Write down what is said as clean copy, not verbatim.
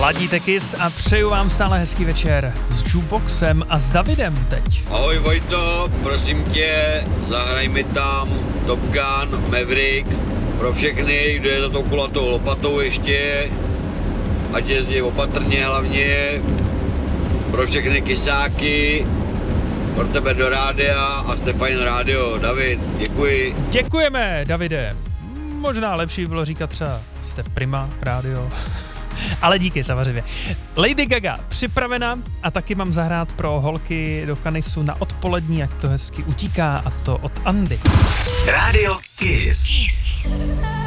Ladíte Kiss a přeju vám stále hezký večer s Jukeboxem a s Davidem teď. Ahoj Vojto, prosím tě, zahraj mi tam Top Gun, Maverick, pro všechny, kdo je za tou kulatou lopatou ještě, ať jezdí opatrně hlavně, pro všechny kysáky, pro tebe do rádia a jste fajn rádio. David, děkuji. Děkujeme, Davide. Možná lepší bylo říkat třeba jste Prima rádio. Ale díky samozřejmě. Lady Gaga připravena a taky mám zahrát pro holky do Kanisu na odpolední, jak to hezky utíká, a to od Andy. Radio Kiss.